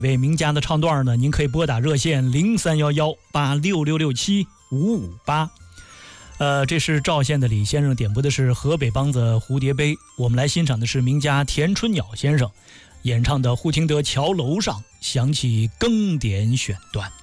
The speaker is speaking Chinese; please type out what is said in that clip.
为名家的唱段呢，您可以拨打热线031186667558。这是赵县的李先生点播的是河北梆子《蝴蝶杯》，我们来欣赏的是名家田春鸟先生演唱的《忽听得桥楼上响起更点选段》。